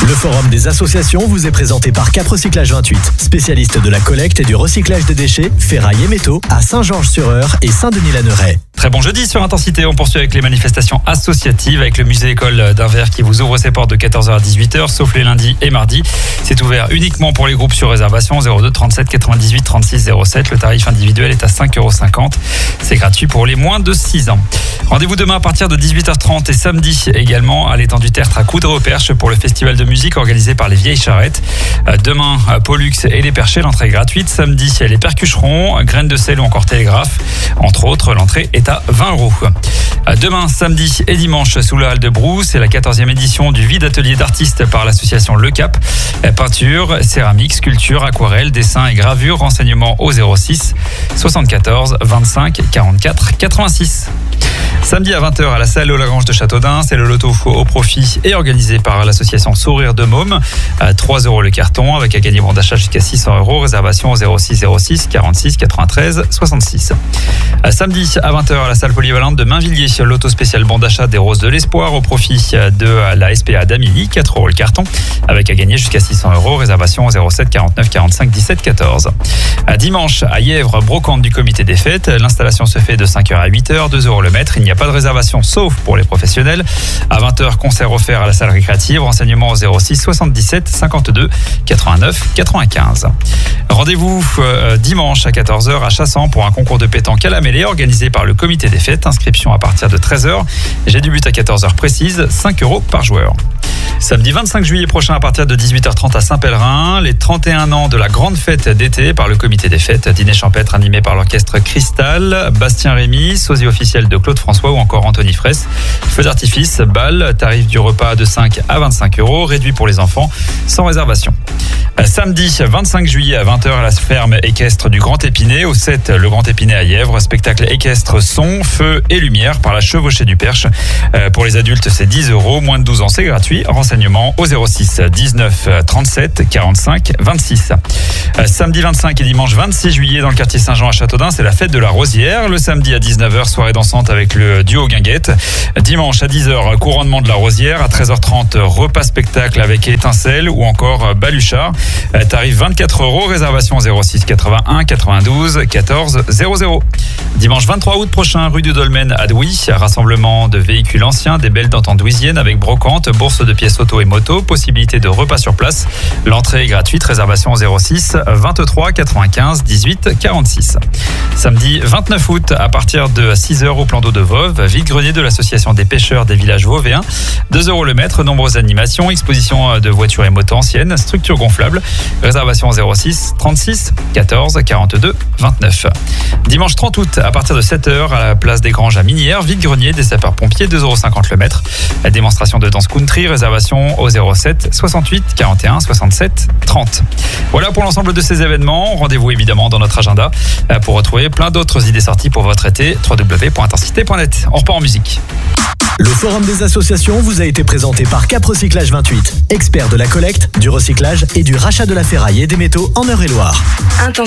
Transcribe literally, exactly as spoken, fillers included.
Le forum des associations vous est présenté par Cap Recyclage vingt-huit, spécialiste de la collecte et du recyclage des déchets, ferraille et métaux à Saint-Georges-sur-Eure et Saint-Denis-la-Neuraie. Très bon jeudi sur Intensité, on poursuit avec les manifestations associatives avec le musée école d'Anvers qui vous ouvre ses portes de quatorze heures à dix-huit heures sauf les lundis et mardis. C'est ouvert uniquement pour les groupes sur réservation zéro deux trente-sept quatre-vingt-dix-huit trente-six zéro sept. Le tarif individuel est à cinq euros cinquante. C'est gratuit pour les moins de six ans. Rendez-vous demain à partir de dix-huit heures trente et samedi également à l'étang du Tertre à Coudray-au-Perche pour le festival de musique organisé par les Vieilles Charrettes. Demain, Pollux et les Perchés, l'entrée est gratuite. Samedi, les Percucherons, Graines de sel ou encore Télégraphe. Entre autres, l'entrée est à vingt euros. Demain, samedi et dimanche, sous la halle de Brousse, c'est la quatorzième édition du vide atelier d'artistes par l'association Le Cap. Peinture, céramique, sculpture, aquarelle, dessin et gravure. Renseignements au zéro six soixante-quatorze vingt-cinq quarante-quatre quatre-vingt-six. Samedi à vingt heures à la salle Lagrange de Châteaudun, c'est le loto au profit et organisé par l'association Sourire de Môme. À trois euros le carton avec un gagner bon d'achat jusqu'à six cents euros. Réservation au zéro six zéro six quarante-six quatre-vingt-treize soixante-six. Samedi à vingt heures à la salle polyvalente de Mainvilliers, loto spécial bon d'achat des Roses de l'Espoir au profit de la S P A d'Amélie. quatre euros le carton avec à gagner jusqu'à six cents euros. Réservation au zéro sept quarante-neuf quarante-cinq dix-sept quatorze. Dimanche à Yèvres, brocante du comité des fêtes. L'installation se fait de cinq heures à huit heures, deux euros le mètre. Il n'y a pas de réservation sauf pour les professionnels. À vingt heures, concert offert à la salle récréative. Renseignements au zéro six soixante-dix-sept cinquante-deux quatre-vingt-neuf quatre-vingt-quinze. Rendez-vous euh, dimanche à quatorze heures à Chassan pour un concours de pétanque à la mêlée organisé par le comité des fêtes. Inscription à partir de treize heures. J'ai du but à quatorze heures précise, cinq euros par joueur. Samedi vingt-cinq juillet prochain à partir de dix-huit heures trente à Saint-Pèlerin, les trente et un ans de la grande fête d'été par le comité des fêtes. Dîner champêtre animé par l'orchestre Cristal, Bastien Rémy, sosie officiel de Claude François ou encore Anthony Fraisse. Feu d'artifice, bal, tarif du repas de cinq à vingt-cinq euros, réduit pour les enfants, sans réservation. Samedi vingt-cinq juillet à vingt heures à la ferme équestre du Grand Épinay, au sept le Grand Épinay à Yèvres. Spectacle équestre son, feu et lumière par la Chevauchée du Perche. Pour les adultes, c'est dix euros, moins de douze ans, c'est gratuit. Renseignements au zéro six dix-neuf trente-sept quarante-cinq vingt-six. Samedi vingt-cinq et dimanche vingt-six juillet dans le quartier Saint-Jean à Châteaudun, c'est la fête de la Rosière. Le samedi à dix-neuf heures, soirée dansante avec le duo Guinguette. Dimanche à dix heures, couronnement de la Rosière. À treize heures trente, repas spectacle avec étincelle ou encore baluchard. Tarif vingt-quatre euros, réservation zéro six quatre-vingt-un quatre-vingt-douze quatorze zéro zéro. Dimanche vingt-trois août prochain, rue du Dolmen à Douy, rassemblement de véhicules anciens, des belles dents douisiennes avec brocante, bourse de pièces auto et moto, possibilité de repas sur place. L'entrée est gratuite, réservation zéro six vingt-trois quatre-vingt-quinze dix-huit quarante-six. Samedi vingt-neuf août à partir de six heures au plan d'eau de Voves, vide-grenier de l'association des pêcheurs des villages vauvéens. deux euros le mètre, nombreuses animations, exposition de voitures et motos anciennes, structure gonflable. Réservation zéro six trente-six quatorze quarante-deux vingt-neuf. Dimanche trente août à partir de sept heures à la place des Granges à Minières, vide-grenier des sapeurs-pompiers, deux euros cinquante le mètre. La démonstration de danse country, réservation au zéro sept soixante-huit quarante et un soixante-sept trente. Voilà pour l'ensemble de ces événements. Rendez-vous évidemment dans notre agenda pour retrouver plein d'autres idées sorties pour votre été. w w w point intensité point net. On repart en musique. Le forum des associations vous a été présenté par Cap Recyclage vingt-huit, expert de la collecte, du recyclage et du rachat de la ferraille et des métaux en Eure-et-Loire.